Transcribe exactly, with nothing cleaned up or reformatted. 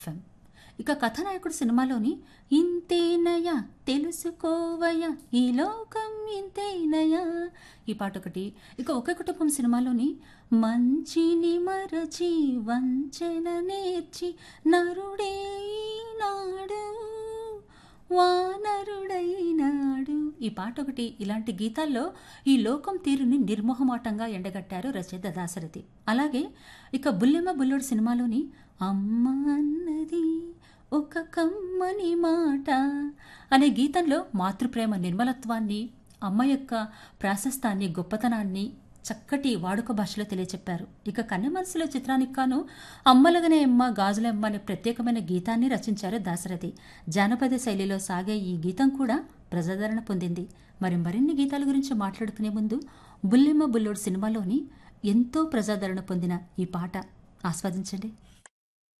FM. ఇక కథానాయకుడు సినిమాలోని ఇంతేనయా తెలుసుకోవయ్యా ఈ లోకం ఇంతేనయా ఈ పాట ఒకటి. ఇక ఒకే కుటుంబం సినిమాలోని మంచిని మరచి వంచన నేర్చి నరుడే నాడు వానరుడైనాడు ఈ పాట ఒకటి. ఇలాంటి గీతాల్లో ఈ లోకం తీరుని నిర్మోహమాటంగా ఎండగట్టారు రచయిత దాశరథి. అలాగే ఇక బుల్లెమ్మ బుల్లోడు సినిమాలోని అమ్మ అన్నది ఒక కమ్మని మాట అనే గీతంలో మాతృప్రేమ నిర్మలత్వాన్ని, అమ్మ యొక్క ప్రాశస్తాన్ని, గొప్పతనాన్ని చక్కటి వాడుక భాషలో తెలియచెప్పారు. ఇక కన్నెమనసులో చిత్రానికి కాను అమ్మలగనే అమ్మ గాజులమ్మ అనే ప్రత్యేకమైన గీతాన్ని రచించారు దాశరథి. జానపద శైలిలో సాగే ఈ గీతం కూడా ప్రజాదరణ పొందింది. మరి మరిన్ని గీతాల గురించి మాట్లాడుకునే ముందు బుల్లెమ్మ బుల్లోడు సినిమాలోని ఎంతో ప్రజాదరణ పొందిన ఈ పాట ఆస్వాదించండి.